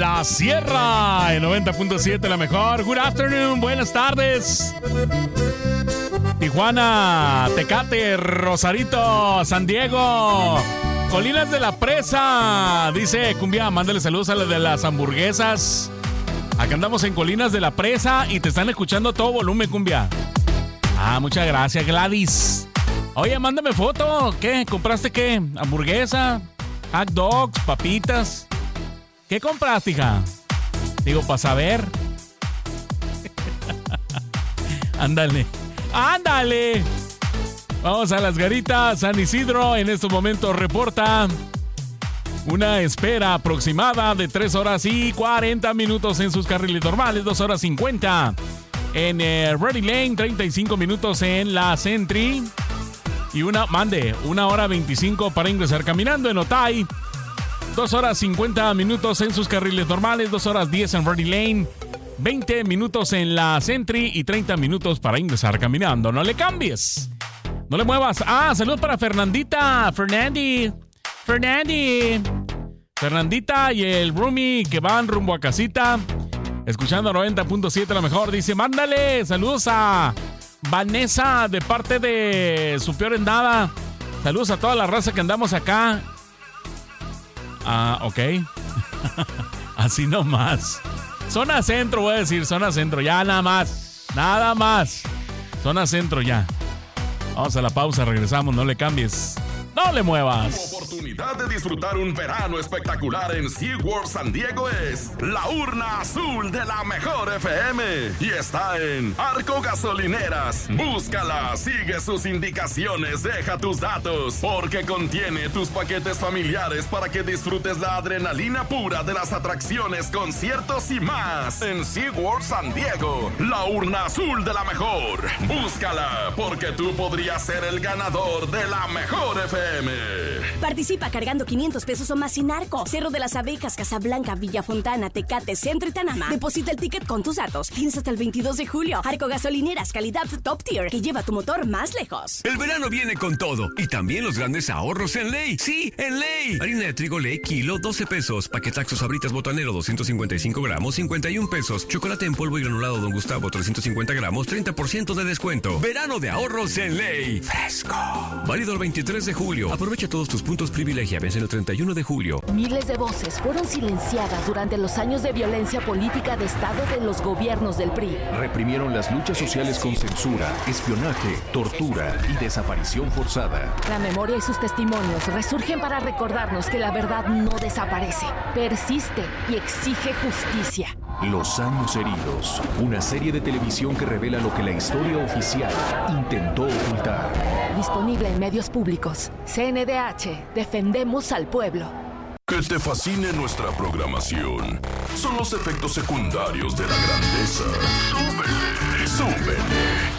La Sierra en 90.7 la mejor. Good afternoon, buenas tardes. Tijuana, Tecate, Rosarito, San Diego, Colinas de la Presa. Dice Cumbia, mándale saludos a la de las hamburguesas. Acá andamos en Colinas de la Presa y te están escuchando a todo volumen, Cumbia. Muchas gracias, Gladys. Oye, mándame foto. ¿Qué? ¿Compraste qué? ¿Hamburguesa? ¿Hot dogs? ¿Papitas? ¿Qué compraste, hija? Digo, para saber. Ándale. ¡Ándale! Vamos a Las Garitas. San Isidro en estos momentos reporta una espera aproximada de 3 horas y 40 minutos en sus carriles normales, 2 horas 50 en Ready Lane, 35 minutos en la Sentry y una hora 25 para ingresar caminando en Otay, 2 horas 50 minutos en sus carriles normales, 2 horas 10 en Ready Lane, 20 minutos en la Sentry y 30 minutos para ingresar caminando. No le cambies, no le muevas. Saludos para Fernandita, Fernandita y el roomie que van rumbo a casita, escuchando 90.7 la mejor. Dice, mándale saludos a Vanessa de parte de su peor endada. Saludos a toda la raza que andamos acá. Ok. Así nomás. Zona centro, voy a decir, zona centro. Ya nada más. Zona centro ya. Vamos a la pausa, regresamos, no le cambies. ¡No le muevas! Tu oportunidad de disfrutar un verano espectacular en SeaWorld San Diego es la urna azul de la mejor FM. Y está en Arco Gasolineras. Búscala, sigue sus indicaciones, deja tus datos, porque contiene tus paquetes familiares para que disfrutes la adrenalina pura de las atracciones, conciertos y más. En SeaWorld San Diego, la urna azul de la mejor. Búscala, porque tú podrías ser el ganador de la mejor FM. Participa cargando 500 pesos o más sin Arco. Cerro de las Abejas, Casablanca, Villa Fontana, Tecate, Centro y Tanama. Deposita el ticket con tus datos. Tienes hasta el 22 de julio. Arco Gasolineras, calidad top tier, que lleva tu motor más lejos. El verano viene con todo. Y también los grandes ahorros en Ley. Sí, en Ley. Harina de trigo Ley, kilo, 12 pesos. Paquetaxo Sabritas Botanero, 255 gramos, 51 pesos. Chocolate en polvo y granulado Don Gustavo, 350 gramos, 30% de descuento. Verano de ahorros en Ley. Fresco. Válido el 23 de julio. Aprovecha todos tus puntos privilegia. Vence el 31 de julio. Miles de voces fueron silenciadas durante los años de violencia política de Estado de los gobiernos del PRI. Reprimieron las luchas sociales con censura, espionaje, tortura y desaparición forzada. La memoria y sus testimonios resurgen para recordarnos que la verdad no desaparece, persiste y exige justicia. Los años heridos, una serie de televisión que revela lo que la historia oficial intentó ocultar. Disponible en medios públicos. CNDH, defendemos al pueblo. Que te fascine nuestra programación son los efectos secundarios de la grandeza. ¡Súbele!